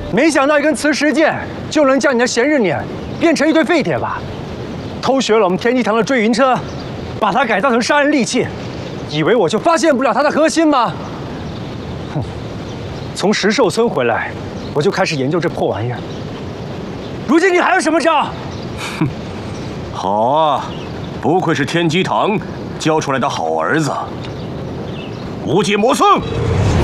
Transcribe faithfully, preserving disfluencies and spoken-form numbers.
没想到一根磁石剑就能将你的闲日碾变成一堆废铁吧？偷学了我们天机堂的追云车，把它改造成杀人利器，以为我就发现不了它的核心吗？哼！从石兽村回来，我就开始研究这破玩意儿。如今你还有什么招？ 哼，好啊，不愧是天机堂教出来的好儿子。无界魔僧。